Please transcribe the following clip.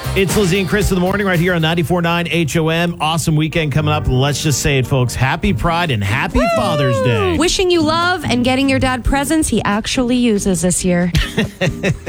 It's Lizzie and Chris in the morning right here on 94.9 HOM. Awesome weekend coming up. Let's just say it, folks. Happy Pride and happy Father's Day. Wishing you love and getting your dad presents he actually uses this year.